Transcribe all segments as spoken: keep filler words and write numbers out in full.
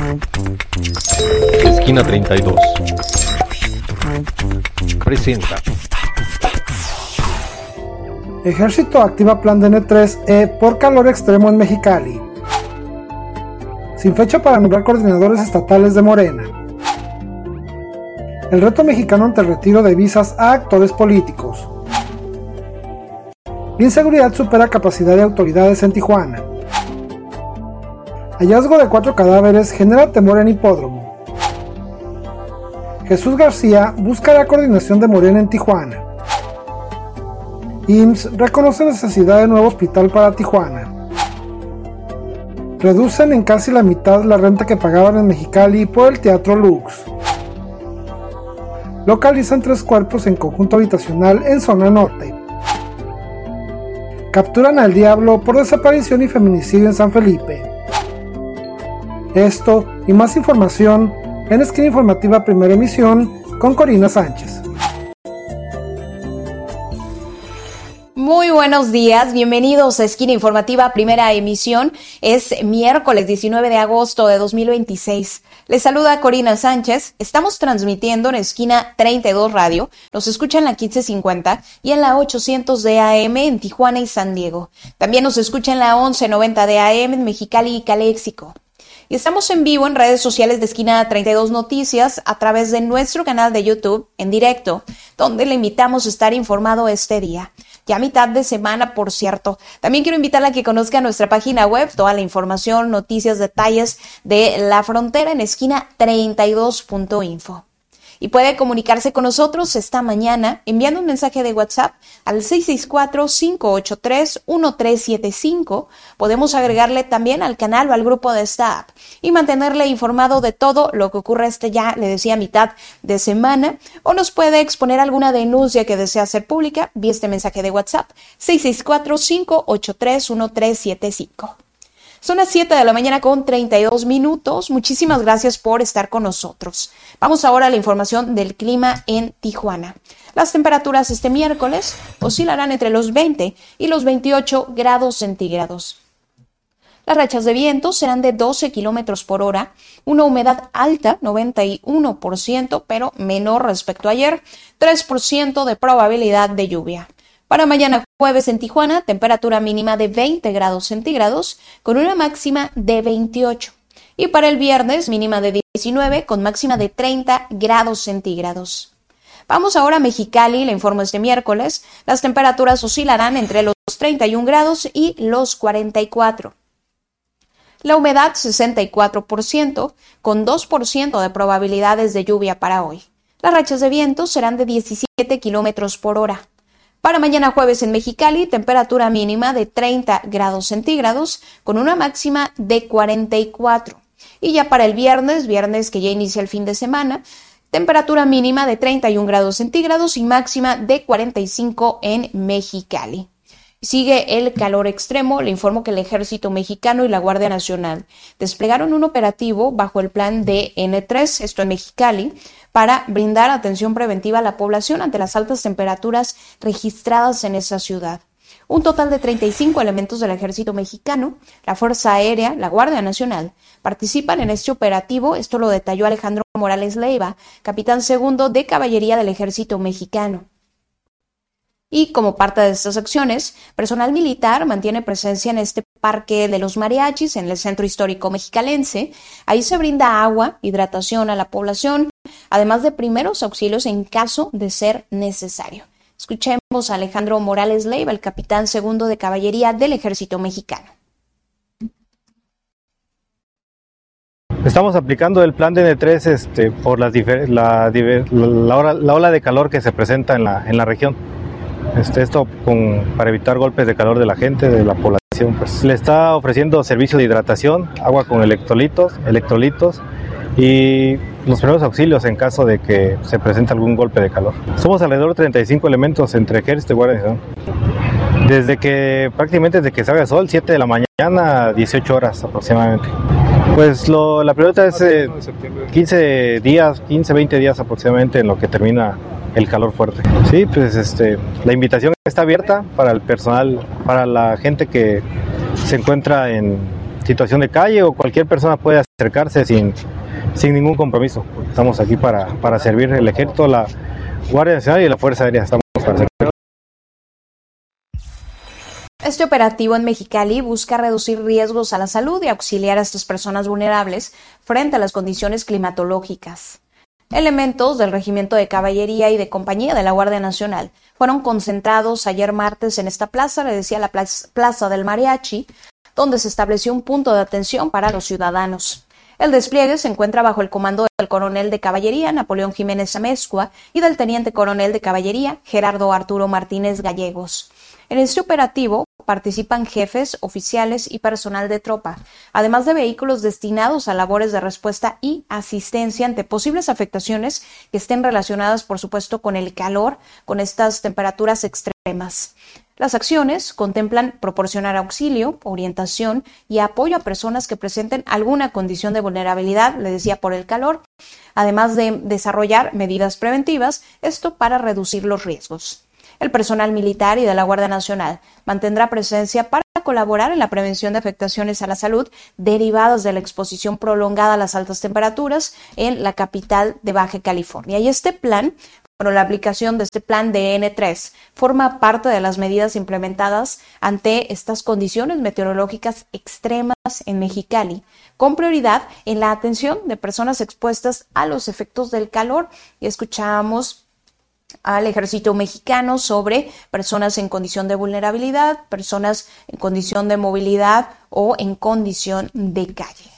Esquina treinta y dos presenta. Ejército activa plan D N tres E por calor extremo en Mexicali. Sin fecha para nombrar coordinadores estatales de Morena. El reto mexicano ante el retiro de visas a actores políticos. La inseguridad supera capacidad de autoridades en Tijuana. Hallazgo de cuatro cadáveres genera temor en hipódromo. Jesús García busca la coordinación de Morena en Tijuana. I M S S reconoce necesidad de nuevo hospital para Tijuana. Reducen en casi la mitad la renta que pagaban en Mexicali por el Teatro Lux. Localizan tres cuerpos en conjunto habitacional en zona norte. Capturan al diablo por desaparición y feminicidio en San Felipe. Esto y más información en Esquina Informativa Primera Emisión con Corina Sánchez. Muy buenos días, bienvenidos a Esquina Informativa Primera Emisión. Es miércoles diecinueve de agosto de dos mil veintiséis. Les saluda Corina Sánchez. Estamos transmitiendo en Esquina treinta y dos Radio. Nos escucha en la quince cincuenta y en la ochocientos de A M en Tijuana y San Diego. También nos escucha en la once noventa de A M en Mexicali y Caléxico. Y estamos en vivo en redes sociales de Esquina treinta y dos Noticias a través de nuestro canal de YouTube en directo, donde le invitamos a estar informado este día. Ya mitad de semana, por cierto. También quiero invitarla a que conozca nuestra página web, toda la información, noticias, detalles de la frontera en esquina treinta y dos punto info. Y puede comunicarse con nosotros esta mañana enviando un mensaje de WhatsApp al seis seis cuatro, cinco ocho tres, uno tres siete cinco. Podemos agregarle también al canal o al grupo de esta app y mantenerle informado de todo lo que ocurre este ya, le decía, mitad de semana. O nos puede exponer alguna denuncia que desea hacer pública vía este mensaje de WhatsApp seis seis cuatro, cinco ocho tres, uno tres siete cinco. Son las siete de la mañana con treinta y dos minutos. Muchísimas gracias por estar con nosotros. Vamos ahora a la información del clima en Tijuana. Las temperaturas este miércoles oscilarán entre los veinte y los veintiocho grados centígrados. Las rachas de viento serán de doce kilómetros por hora, una humedad alta, noventa y uno por ciento, pero menor respecto a ayer, tres por ciento de probabilidad de lluvia. Para mañana jueves en Tijuana, temperatura mínima de veinte grados centígrados con una máxima de veintiocho. Y para el viernes, mínima de diecinueve con máxima de treinta grados centígrados. Vamos ahora a Mexicali, le informo este miércoles. Las temperaturas oscilarán entre los treinta y un grados y los cuarenta y cuatro. La humedad sesenta y cuatro por ciento con dos por ciento de probabilidades de lluvia para hoy. Las rachas de viento serán de diecisiete kilómetros por hora. Para mañana jueves en Mexicali, temperatura mínima de treinta grados centígrados con una máxima de cuarenta y cuatro. Y ya para el viernes, viernes que ya inicia el fin de semana, temperatura mínima de treinta y un grados centígrados y máxima de cuarenta y cinco en Mexicali. Sigue el calor extremo. Le informo que el Ejército Mexicano y la Guardia Nacional desplegaron un operativo bajo el plan D N tres, esto en Mexicali, para brindar atención preventiva a la población ante las altas temperaturas registradas en esa ciudad. Un total de treinta y cinco elementos del Ejército Mexicano, la Fuerza Aérea, la Guardia Nacional, participan en este operativo. Esto lo detalló Alejandro Morales Leiva, capitán segundo de Caballería del Ejército Mexicano. Y como parte de estas acciones, personal militar mantiene presencia en este Parque de los Mariachis, en el Centro Histórico Mexicalense. Ahí se brinda agua, hidratación a la población, además de primeros auxilios en caso de ser necesario. Escuchemos a Alejandro Morales Leiva, el capitán segundo de Caballería del Ejército Mexicano. Estamos aplicando el plan D N tres este, por las difer- la, diver- la, hora, la ola de calor que se presenta en la, en la región. Este, esto con, para evitar golpes de calor de la gente, de la población. Pues. Le está ofreciendo servicio de hidratación, agua con electrolitos, electrolitos y los primeros auxilios en caso de que se presente algún golpe de calor. Somos alrededor de treinta y cinco elementos entre ejército y guardia nacional. Desde que, prácticamente desde que salga el sol, siete de la mañana a dieciocho horas aproximadamente. Pues lo, la prioridad es eh, quince días, quince, veinte días aproximadamente en lo que termina el calor fuerte. Sí, pues este, la invitación está abierta para el personal, para la gente que se encuentra en, situación de calle o cualquier persona puede acercarse sin, sin ningún compromiso. Estamos aquí para, para servir el Ejército, la Guardia Nacional y la Fuerza Aérea. Estamos para servir. Este operativo en Mexicali busca reducir riesgos a la salud y auxiliar a estas personas vulnerables frente a las condiciones climatológicas. Elementos del Regimiento de Caballería y de Compañía de la Guardia Nacional fueron concentrados ayer martes en esta plaza, le decía la Plaza del Mariachi, donde se estableció un punto de atención para los ciudadanos. El despliegue se encuentra bajo el comando del coronel de caballería Napoleón Jiménez Amezcua y del teniente coronel de caballería Gerardo Arturo Martínez Gallegos. En este operativo participan jefes, oficiales y personal de tropa, además de vehículos destinados a labores de respuesta y asistencia ante posibles afectaciones que estén relacionadas, por supuesto, con el calor, con estas temperaturas extremas. Las acciones contemplan proporcionar auxilio, orientación y apoyo a personas que presenten alguna condición de vulnerabilidad, le decía, por el calor, además de desarrollar medidas preventivas, esto para reducir los riesgos. El personal militar y de la Guardia Nacional mantendrá presencia para colaborar en la prevención de afectaciones a la salud derivadas de la exposición prolongada a las altas temperaturas en la capital de Baja California. Y este plan, bueno, la aplicación de este plan de N tres forma parte de las medidas implementadas ante estas condiciones meteorológicas extremas en Mexicali, con prioridad en la atención de personas expuestas a los efectos del calor. Y escuchamos al ejército mexicano sobre personas en condición de vulnerabilidad, personas en condición de movilidad o en condición de calle.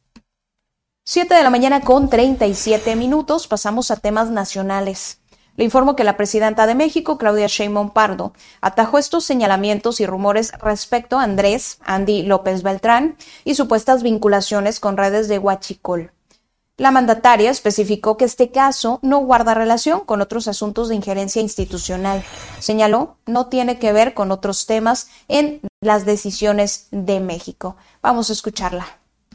siete de la mañana con treinta y siete minutos, pasamos a temas nacionales. Le informo que la presidenta de México, Claudia Sheinbaum Pardo, atajó estos señalamientos y rumores respecto a Andrés Andy López Beltrán y supuestas vinculaciones con redes de huachicol. La mandataria especificó que este caso no guarda relación con otros asuntos de injerencia institucional. Señaló, no tiene que ver con otros temas en las decisiones de México. Vamos a escucharla.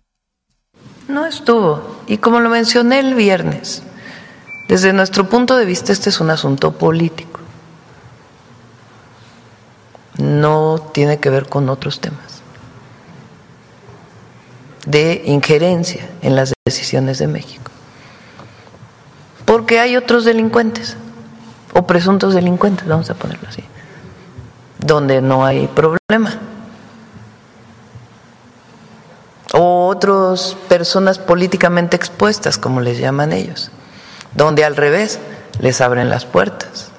No estuvo. Y como lo mencioné el viernes, desde nuestro punto de vista este es un asunto político. No tiene que ver con otros temas de injerencia en las decisiones de México. Porque hay otros delincuentes, o presuntos delincuentes, vamos a ponerlo así, donde no hay problema. O otras personas políticamente expuestas, como les llaman ellos, donde al revés les abren las puertas.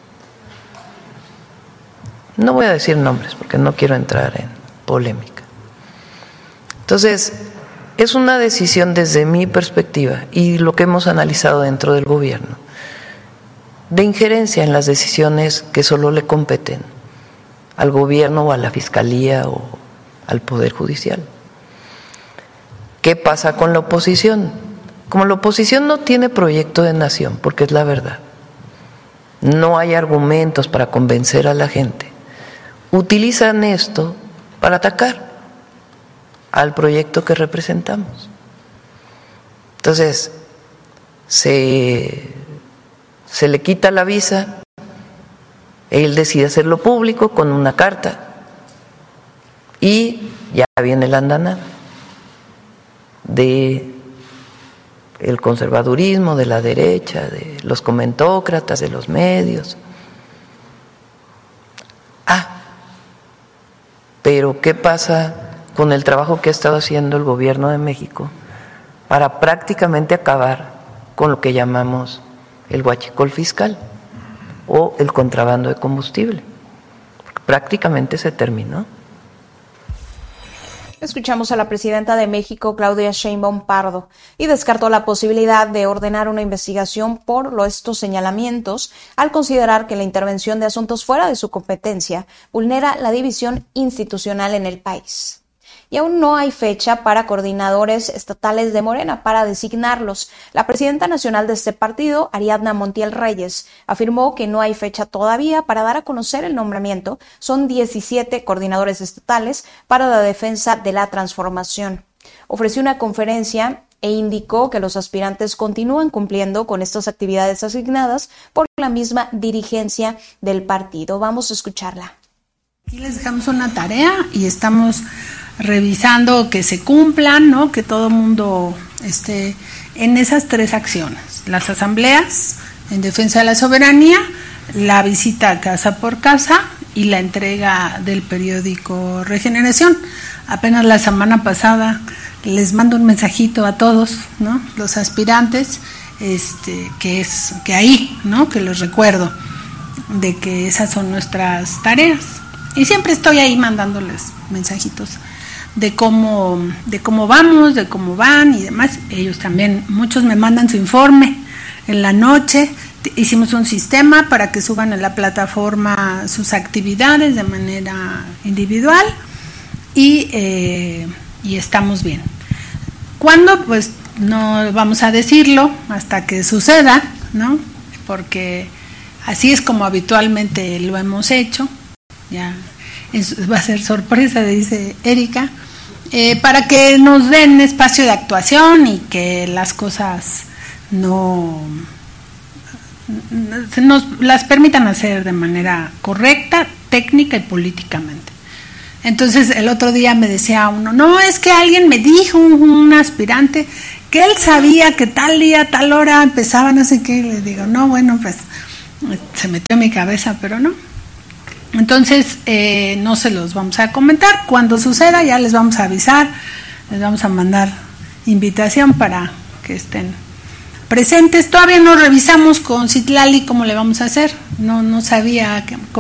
No voy a decir nombres porque no quiero entrar en polémica. Entonces, es una decisión desde mi perspectiva y lo que hemos analizado dentro del gobierno, de injerencia en las decisiones que solo le competen al gobierno o a la fiscalía o al Poder Judicial. ¿Qué pasa con la oposición? Como la oposición no tiene proyecto de nación, porque es la verdad, no hay argumentos para convencer a la gente, utilizan esto para atacar al proyecto que representamos. Entonces, se, se le quita la visa, él decide hacerlo público con una carta y ya viene la andanada de el conservadurismo, de la derecha, de los comentócratas, de los medios. Ah, pero ¿qué pasa con el trabajo que ha estado haciendo el gobierno de México para prácticamente acabar con lo que llamamos el huachicol fiscal o el contrabando de combustible? Prácticamente se terminó. Escuchamos a la presidenta de México, Claudia Sheinbaum Pardo, y descartó la posibilidad de ordenar una investigación por estos señalamientos al considerar que la intervención de asuntos fuera de su competencia vulnera la división institucional en el país. Y aún no hay fecha para coordinadores estatales de Morena para designarlos. La presidenta nacional de este partido, Ariadna Montiel Reyes, afirmó que no hay fecha todavía para dar a conocer el nombramiento. Son diecisiete coordinadores estatales para la defensa de la transformación. Ofreció una conferencia e indicó que los aspirantes continúan cumpliendo con estas actividades asignadas por la misma dirigencia del partido. Vamos a escucharla. Aquí les dejamos una tarea y estamos revisando que se cumplan, ¿no? Que todo el mundo esté en esas tres acciones: las asambleas en defensa de la soberanía, la visita casa por casa y la entrega del periódico Regeneración. Apenas la semana pasada les mando un mensajito a todos, ¿no? Los aspirantes, este, que es que ahí, ¿no? Que les recuerdo de que esas son nuestras tareas. Y siempre estoy ahí mandándoles mensajitos de cómo, de cómo vamos, de cómo van y demás. Ellos también, muchos me mandan su informe en la noche. Hicimos un sistema para que suban en la plataforma sus actividades de manera individual y, eh, y estamos bien. ¿Cuándo? Pues no vamos a decirlo hasta que suceda, ¿no? Porque así es como habitualmente lo hemos hecho. Ya es, va a ser sorpresa, dice Erika, eh, para que nos den espacio de actuación y que las cosas no nos las permitan hacer de manera correcta, técnica y políticamente. Entonces el otro día me decía uno, no, es que alguien me dijo, un, un aspirante, que él sabía que tal día, tal hora empezaba, no sé qué. Le digo, no, bueno, pues se metió en mi cabeza, pero no. Entonces eh, no se los vamos a comentar. Cuando suceda ya les vamos a avisar, les vamos a mandar invitación para que estén presentes. Todavía no revisamos con Citlali cómo le vamos a hacer, no, no sabía que,